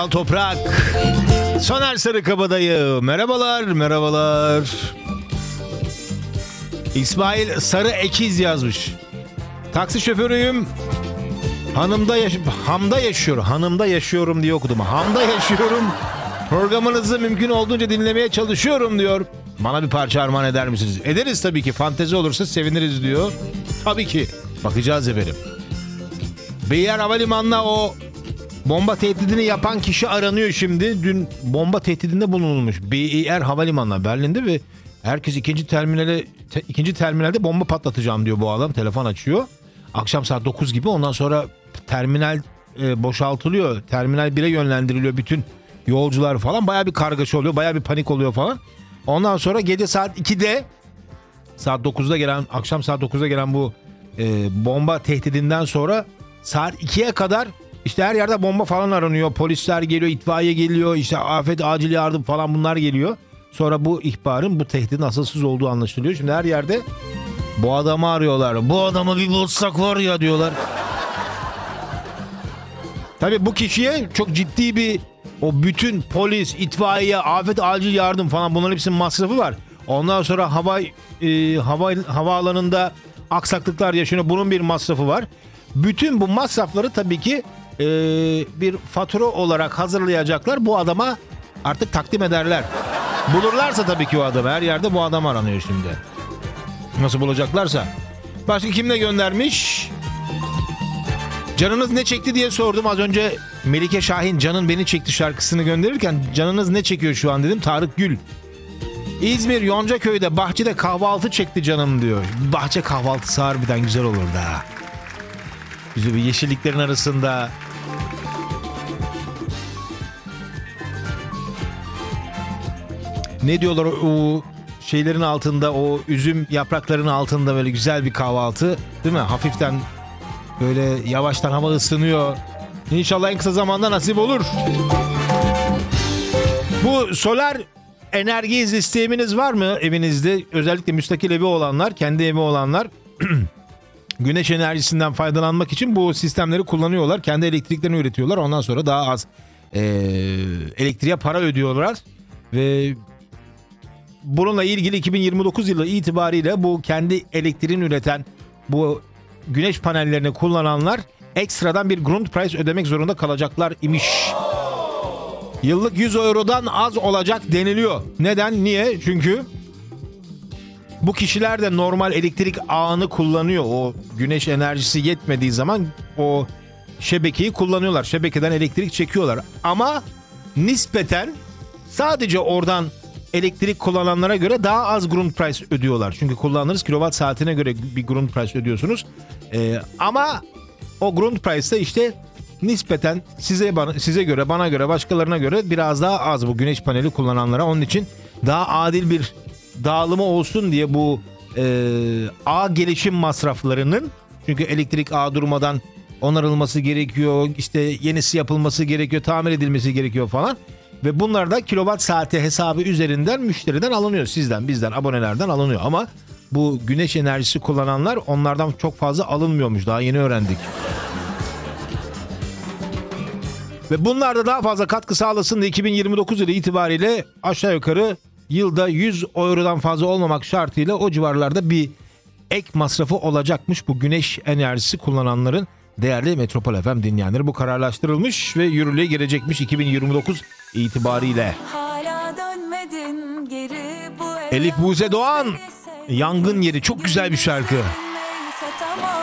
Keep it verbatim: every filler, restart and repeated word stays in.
Toprak. Soner Sarıkabadayı. Merhabalar, merhabalar. İsmail Sarı Ekiz yazmış. Taksi şoförüyüm. Hanımda yaş Hamda yaşıyor. Hanımda yaşıyorum diye okudum. Hamda yaşıyorum. Programınızı mümkün olduğunca dinlemeye çalışıyorum diyor. Bana bir parça armağan eder misiniz? Ederiz tabii ki. Fantezi olursa seviniriz diyor. Tabii ki. Bakacağız efendim. Beyler Havalimanı'na o bomba tehdidini yapan kişi aranıyor şimdi. Dün bomba tehdidinde bulunulmuş. B İ R Havalimanı'na Berlin'de ve herkes ikinci terminale te, ikinci terminalde bomba patlatacağım diyor bu adam. Telefon açıyor. Akşam saat dokuz gibi, ondan sonra terminal e, boşaltılıyor. Terminal bire yönlendiriliyor bütün yolcular falan. Bayağı bir kargaşa oluyor. Bayağı bir panik oluyor falan. Ondan sonra gece saat ikide saat dokuzda gelen akşam saat dokuzda gelen bu e, bomba tehdidinden sonra saat ikiye kadar işte her yerde bomba falan aranıyor. Polisler geliyor, itfaiye geliyor, işte afet acil yardım falan bunlar geliyor. Sonra bu ihbarın, bu tehdidin asılsız olduğu anlaşılıyor. Şimdi her yerde bu adamı arıyorlar. Bu adamı bir bulsak var ya diyorlar. Tabii bu kişiye çok ciddi bir, o bütün polis, itfaiye, afet acil yardım falan bunların hepsinin masrafı var. Ondan sonra hava e, hava havaalanında aksaklıklar yaşanıyor. Bunun bir masrafı var. Bütün bu masrafları tabii ki e, bir fatura olarak hazırlayacaklar. Bu adama artık takdim ederler. Bulurlarsa tabii ki o adamı. Her yerde bu adam aranıyor şimdi. Nasıl bulacaklarsa. Başka kim ne göndermiş? Canınız ne çekti diye sordum az önce. Melike Şahin Canın Beni Çekti şarkısını gönderirken canınız ne çekiyor şu an dedim. Tarık Gül. İzmir Yoncaköy'de bahçede kahvaltı çekti canım diyor. Bahçe kahvaltısı harbiden güzel olur da. Güzel bir yeşilliklerin arasında. Ne diyorlar o şeylerin altında, o üzüm yapraklarının altında böyle güzel bir kahvaltı, değil mi? Hafiften böyle yavaştan hava ısınıyor. İnşallah en kısa zamanda nasip olur. Bu solar enerji sisteminiz var mı evinizde? Özellikle müstakil evi olanlar, kendi evi olanlar güneş enerjisinden faydalanmak için bu sistemleri kullanıyorlar. Kendi elektriklerini üretiyorlar. Ondan sonra daha az e, elektriğe para ödüyorlar. Ve bununla ilgili iki bin yirmi dokuz yılı itibariyle bu kendi elektriğini üreten bu güneş panellerini kullananlar ekstradan bir Grundpreis ödemek zorunda kalacaklar imiş. Yıllık yüz eurodan az olacak deniliyor. Neden? Niye? Çünkü bu kişiler de normal elektrik ağını kullanıyor. O güneş enerjisi yetmediği zaman o şebekeyi kullanıyorlar. Şebekeden elektrik çekiyorlar. Ama nispeten sadece oradan elektrik kullananlara göre daha az Grundpreis ödüyorlar. Çünkü kullandığınız kilowatt saatine göre bir Grundpreis ödüyorsunuz. Ee, ama o Grundpreis de işte nispeten size size göre, bana göre, başkalarına göre biraz daha az bu güneş paneli kullananlara. Onun için daha adil bir dağılımı olsun diye bu e, ağ gelişim masraflarının, çünkü elektrik ağı durmadan onarılması gerekiyor, işte yenisi yapılması gerekiyor, tamir edilmesi gerekiyor falan. Ve bunlar da kilowatt saati hesabı üzerinden müşteriden alınıyor. Sizden, bizden, abonelerden alınıyor. Ama bu güneş enerjisi kullananlar onlardan çok fazla alınmıyormuş. Daha yeni öğrendik. Ve bunlar da daha fazla katkı sağlasın da iki bin yirmi dokuz yılı itibariyle aşağı yukarı yılda yüz eurodan fazla olmamak şartıyla o civarlarda bir ek masrafı olacakmış bu güneş enerjisi kullananların. Değerli Metropol F M dinleyenleri, bu kararlaştırılmış ve yürürlüğe girecekmiş iki bin yirmi dokuz itibariyle. Geri, Elif Buse Doğan, Yangın Yeri, çok güzel bir şarkı.